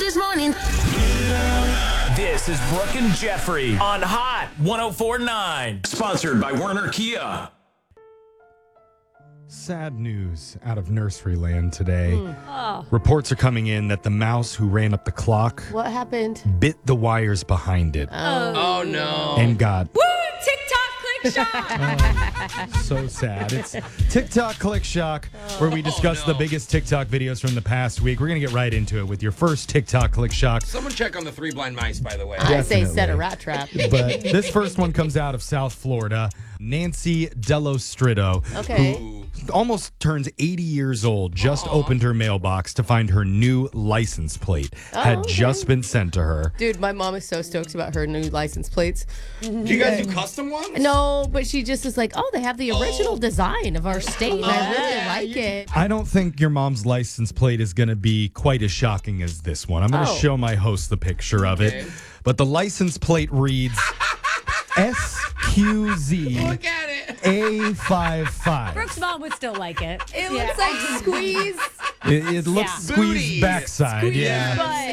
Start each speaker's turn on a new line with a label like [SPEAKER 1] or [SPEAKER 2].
[SPEAKER 1] this morning.
[SPEAKER 2] This is Brooke and Jeffrey on Hot 104.9.
[SPEAKER 3] Sponsored by Werner Kia.
[SPEAKER 4] Sad news out of nursery land today. Reports are coming in that the mouse who ran up the clock
[SPEAKER 5] What happened?
[SPEAKER 4] bit the wires behind it
[SPEAKER 6] Oh, no.
[SPEAKER 4] and got
[SPEAKER 7] Woo! TikTok click shock.
[SPEAKER 4] so sad. It's TikTok Click Shock, where we discuss the biggest TikTok videos from the past week. We're going to get right into it with your first TikTok Click Shock.
[SPEAKER 6] Someone check on the 3 blind mice, by the way.
[SPEAKER 5] I say
[SPEAKER 4] Definitely.
[SPEAKER 5] set a rat trap.
[SPEAKER 4] But this first one comes out of South Florida. Nancy Delostritto,
[SPEAKER 5] Okay.
[SPEAKER 4] who almost turns 80 years old, just opened her mailbox to find her new license plate had just been sent to her.
[SPEAKER 5] Dude, my mom is so stoked about her new license plates.
[SPEAKER 6] Do you guys do custom ones?
[SPEAKER 5] No, but she just is like, oh, they have the original design of our state, and I really like it.
[SPEAKER 4] I don't think your mom's license plate is going to be quite as shocking as this one. I'm going to show my host the picture of it. But the license plate reads SQZ
[SPEAKER 6] Look at it.
[SPEAKER 4] A55.
[SPEAKER 7] Brooke's mom would still like it.
[SPEAKER 5] It looks like squeeze.
[SPEAKER 4] It looks
[SPEAKER 7] Yeah.
[SPEAKER 4] squeezed
[SPEAKER 6] Booty.
[SPEAKER 4] backside.
[SPEAKER 6] Squeeze
[SPEAKER 4] yeah.
[SPEAKER 5] But